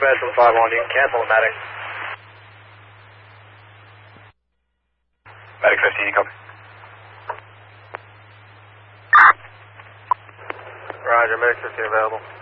Special 5-1, you can cancel the medic. Medic 15, you copy. Roger, medic 15 available.